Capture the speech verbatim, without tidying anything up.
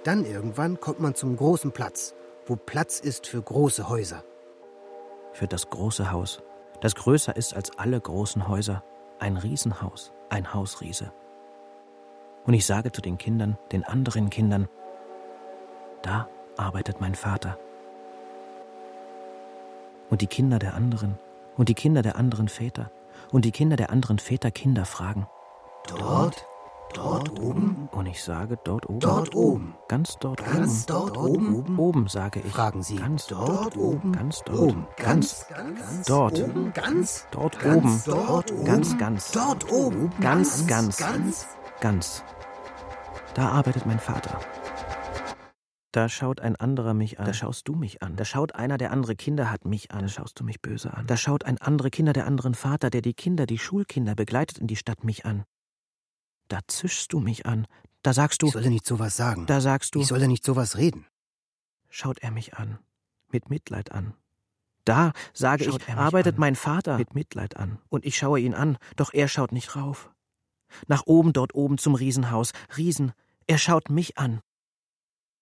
Dann irgendwann kommt man zum großen Platz, wo Platz ist für große Häuser. Für das große Haus, das größer ist als alle großen Häuser. Ein Riesenhaus, ein Hausriese. Und ich sage zu den Kindern, den anderen Kindern, da arbeitet mein Vater. Und die Kinder der anderen, und die Kinder der anderen Väter, und die Kinder der anderen Väter Kinder fragen. Dort? Dort oben? Und ich sage, dort oben. Dort oben. Ganz dort Ganz oben. dort oben? Oben, sage ich. Fragen Sie. Ganz Dort oben? Ganz dort. Oben. Ganz. Ganz. Dort. Oben. Ganz. Dort Ganz. oben. Dort oben. Ganz, ganz. Dort oben. Ganz, ganz. Ganz. Ganz. Da arbeitet mein Vater. Da schaut ein anderer mich an. Da schaust du mich an. Da schaut einer, der andere Kinder hat, mich an. Da schaust du mich böse an. Da schaut ein anderer Kinder, der anderen Vater, der die Kinder, die Schulkinder begleitet in die Stadt, mich an. Da zischst du mich an. Da sagst du... Ich soll ja nicht sowas sagen. Da sagst du... Ich soll ja nicht sowas reden. Schaut er mich an. Mit Mitleid an. Da, sage Schaut ich, arbeitet mein Vater mit Mitleid an. Und ich schaue ihn an, doch er schaut nicht rauf. Nach oben, dort oben zum Riesenhaus. Riesen, er schaut mich an.